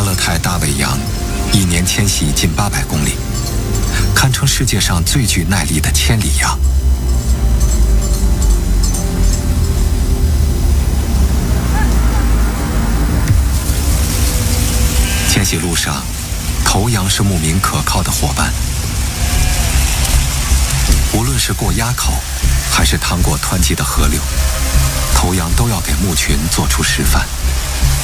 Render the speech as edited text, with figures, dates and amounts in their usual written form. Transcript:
阿勒泰大尾羊一年迁徙近800公里，堪称世界上最具耐力的千里羊。迁徙路上，头羊是牧民可靠的伙伴。无论是过垭口，还是趟过湍急的河流，头羊都要给牧群做出示范。